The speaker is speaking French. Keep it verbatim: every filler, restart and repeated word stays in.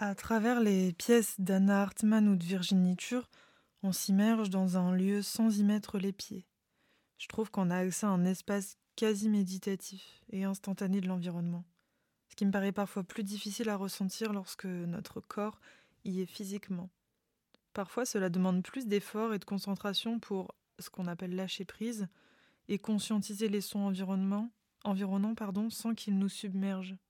À travers les pièces d'Anna Hartmann ou de Virginie Tur, on s'immerge dans un lieu sans y mettre les pieds. Je trouve qu'on a accès à un espace quasi méditatif et instantané de l'environnement, ce qui me paraît parfois plus difficile à ressentir lorsque notre corps y est physiquement. Parfois, cela demande plus d'efforts et de concentration pour ce qu'on appelle lâcher prise et conscientiser les sons environnement- environnants pardon, sans qu'ils nous submergent.